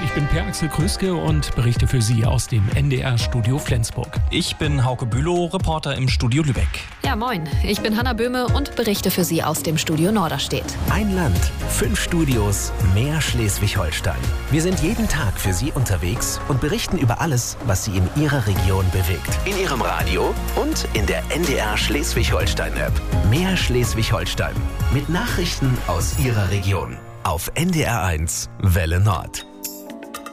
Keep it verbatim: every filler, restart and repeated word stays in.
Ich bin Per-Axel Krüske und berichte für Sie aus dem N D R-Studio Flensburg. Ich bin Hauke Bülow, Reporter im Studio Lübeck. Ja, moin. Ich bin Hanna Böhme und berichte für Sie aus dem Studio Norderstedt. Ein Land, fünf Studios, mehr Schleswig-Holstein. Wir sind jeden Tag für Sie unterwegs und berichten über alles, was Sie in Ihrer Region bewegt. In Ihrem Radio und in der N D R Schleswig-Holstein-App. Mehr Schleswig-Holstein. Mit Nachrichten aus Ihrer Region. Auf N D R eins Welle Nord.